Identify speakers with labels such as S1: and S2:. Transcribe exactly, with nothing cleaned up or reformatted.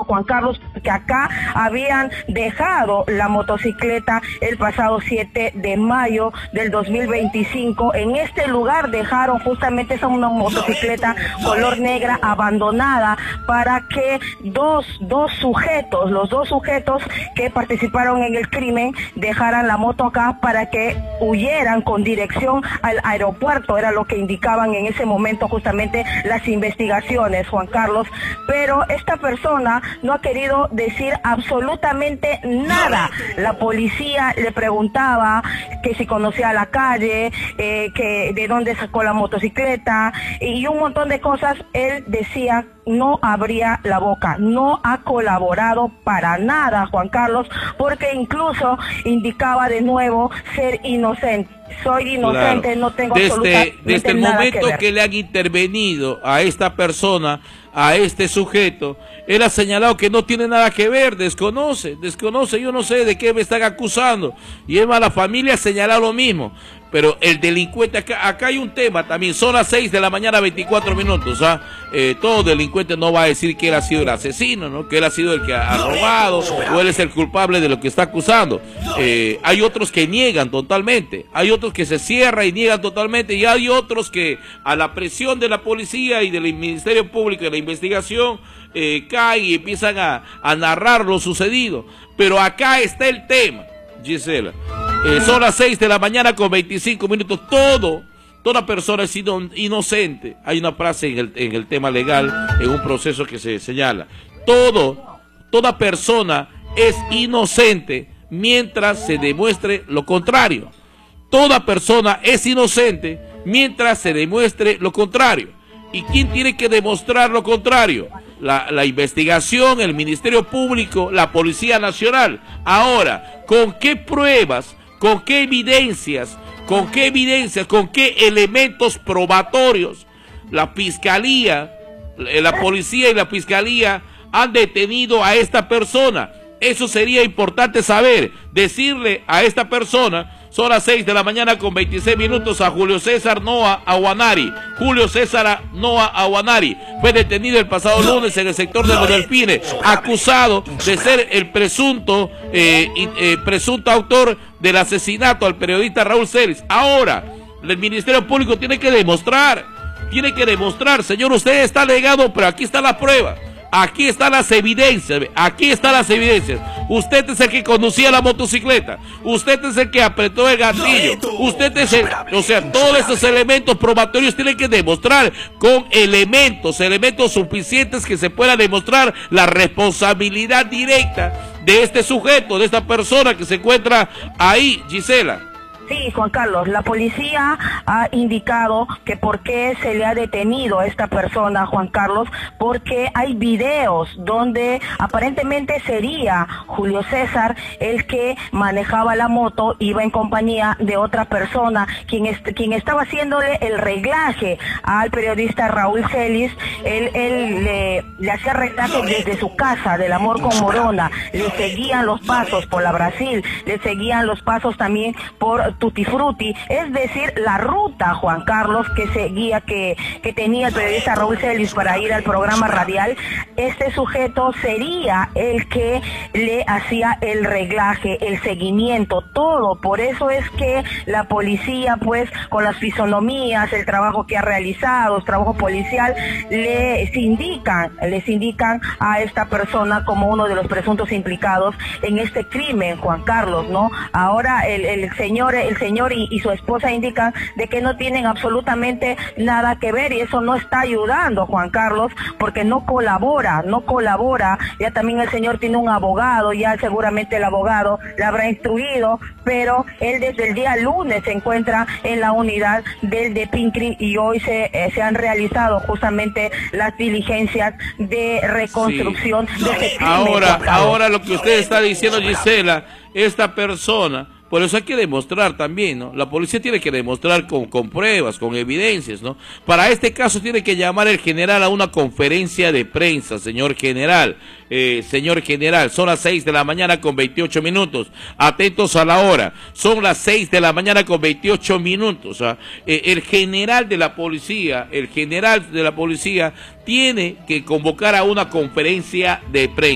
S1: Juan Carlos, que acá habían dejado la motocicleta el pasado siete de mayo del dos mil veinticinco. En este lugar dejaron justamente esa una motocicleta color negra abandonada para que dos, dos sujetos, los dos sujetos que participaron en el crimen, dejaran la moto acá para que huyeran con dirección al aeropuerto. Era lo que indicaban en ese momento justamente las investigaciones, Juan Carlos. Pero esta persona no ha querido decir absolutamente nada. La policía le preguntaba que si conocía la calle, eh, que de dónde sacó la motocicleta y un montón de cosas. Él decía, no abría la boca, no ha colaborado para nada, Juan Carlos, porque incluso indicaba de nuevo ser inocente. Soy inocente, claro. No tengo
S2: desde,
S1: absolutamente
S2: desde el
S1: nada
S2: momento
S1: que ver.
S2: que le han intervenido a esta persona, a este sujeto, él ha señalado que no tiene nada que ver, desconoce, desconoce, yo no sé de qué me están acusando, y es más, la familia ha señalado lo mismo, pero el delincuente, acá, acá hay un tema también, son las seis de la mañana, veinticuatro minutos, ¿ah? Eh, todo delincuente no va a decir que él ha sido el asesino, ¿no? Que él ha sido el que ha, ha robado, o él es el culpable de lo que está acusando. Eh, hay otros que niegan totalmente, hay otros que se cierran y niegan totalmente, y hay otros que a la presión de la policía y del Ministerio Público de la investigación eh, caen y empiezan a, a narrar lo sucedido. Pero acá está el tema, Gisela. Eh, son las seis de la mañana con veinticinco minutos. Todo, toda persona es ino inocente. Hay una frase en el, en el tema legal, en un proceso que se señala. Todo, toda persona es inocente mientras se demuestre lo contrario. Toda persona es inocente mientras se demuestre lo contrario. ¿Y quién tiene que demostrar lo contrario? La, la investigación, el Ministerio Público, la Policía Nacional. Ahora, ¿con qué pruebas, con qué evidencias, con qué evidencias, con qué elementos probatorios la Fiscalía, la Policía y la Fiscalía han detenido a esta persona? Eso sería importante saber, decirle a esta persona. Son las seis de la mañana con veintiséis minutos. A Julio César Noa Aguanari. Julio César Noa Aguanari fue detenido el pasado lunes en el sector de Los Delfines, acusado de ser el presunto eh, eh, presunto autor del asesinato al periodista Raúl Celis. Ahora, el Ministerio Público tiene que demostrar, tiene que demostrar, señor, usted está alegado, pero aquí está la prueba. Aquí están las evidencias, aquí están las evidencias. Usted es el que conducía la motocicleta, usted es el que apretó el gatillo, usted es el, o sea, todos esos elementos probatorios tienen que demostrar con elementos, elementos suficientes que se pueda demostrar la responsabilidad directa de este sujeto, de esta persona que se encuentra ahí, Gisela.
S1: Sí, Juan Carlos, la policía ha indicado que por qué se le ha detenido a esta persona, Juan Carlos, porque hay videos donde aparentemente sería Julio César el que manejaba la moto, iba en compañía de otra persona, quien, est quien estaba haciéndole el reglaje al periodista Raúl Celis. Él, él le, le hacía reglaje desde su casa, del Amor con Morona, le seguían los pasos por la Brasil, le seguían los pasos también por Tutti Frutti, es decir, la ruta, Juan Carlos, que seguía, que, que tenía el periodista Raúl Celis para ir al programa radial. Este sujeto sería el que le hacía el reglaje, el seguimiento, todo. Por eso es que la policía, pues, con las fisonomías, el trabajo que ha realizado, el trabajo policial, les indican, les indican a esta persona como uno de los presuntos implicados en este crimen, Juan Carlos, ¿no? Ahora el, el señor, el señor y, y su esposa indican de que no tienen absolutamente nada que ver, y eso no está ayudando, Juan Carlos, porque no colabora, no colabora. Ya también el señor tiene un abogado, ya seguramente el abogado le habrá instruido, pero él desde el día lunes se encuentra en la unidad del de Pincri, y hoy se, eh, se han realizado justamente las diligencias de reconstrucción sí. de ese crimen.
S2: Ahora, ahora lo que usted está diciendo, Gisela, esta persona, por eso hay que demostrar también, ¿no? La policía tiene que demostrar con, con pruebas, con evidencias, ¿no? Para este caso tiene que llamar el general a una conferencia de prensa, señor general. Eh, señor general, son las seis de la mañana con veintiocho minutos. Atentos a la hora. Son las seis de la mañana con veintiocho minutos. ¿Ah? Eh, el general de la policía, el general de la policía tiene que convocar a una conferencia de prensa.